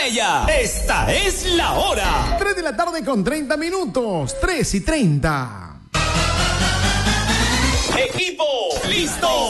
Marbella. Esta es la hora. 3 de la tarde con 30 minutos. 3:30. Equipo, listo.